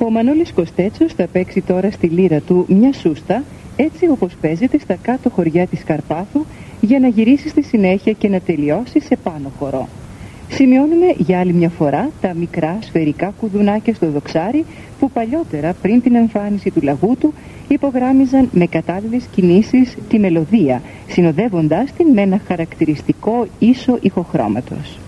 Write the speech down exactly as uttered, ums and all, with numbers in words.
Ο Μανώλης Κωστέτσος θα παίξει τώρα στη λύρα του μια σούστα, έτσι όπως παίζεται στα κάτω χωριά της Καρπάθου, για να γυρίσει στη συνέχεια και να τελειώσει σε πάνω χορό. Σημειώνουμε για άλλη μια φορά τα μικρά σφαιρικά κουδουνάκια στο δοξάρι που παλιότερα, πριν την εμφάνιση του λαγούτου, υπογράμμιζαν με κατάλληλες κινήσεις τη μελωδία, συνοδεύοντάς την με ένα χαρακτηριστικό ίσο ηχοχρώματος.